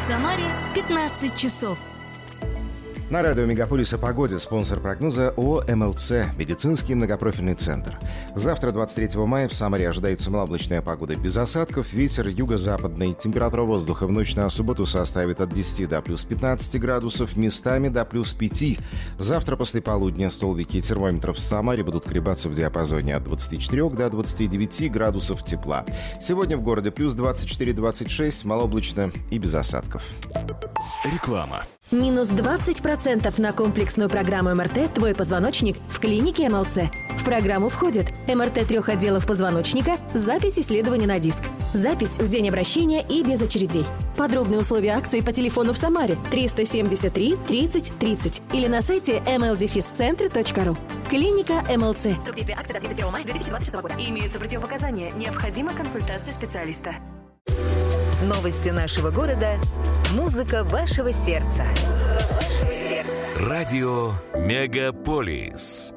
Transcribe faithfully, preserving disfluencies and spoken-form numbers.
Самаре пятнадцать часов. На радио «Мегаполис» о погоде. Спонсор прогноза ООО «эм эл цэ» – медицинский многопрофильный центр. Завтра, двадцать третьего мая, в Самаре ожидается малооблачная погода без осадков. Ветер юго-западный. Температура воздуха в ночь на субботу составит от десяти до плюс пятнадцати градусов, местами до плюс пяти. Завтра после полудня столбики термометров в Самаре будут колебаться в диапазоне от двадцати четырёх до двадцати девяти градусов тепла. Сегодня в городе плюс двадцать четыре - двадцать шесть, малооблачно и без осадков. Реклама. Минус двадцать процентов на комплексную программу эм эр тэ «Твой позвоночник» в клинике эм эл цэ. В программу входят эм эр тэ трех отделов позвоночника, запись исследования на диск, запись в день обращения и без очередей. Подробные условия акции по телефону в Самаре триста семьдесят три тридцать тридцать или на сайте эм эл дефис центр точка ру. Клиника эм эл цэ. Срок действия акции до тридцать первого мая две тысячи двадцать шестого года. Имеются противопоказания. Необходима консультация специалиста. Новости нашего города. Музыка вашего сердца. Музыка вашего сердца. Радио «Мегаполис».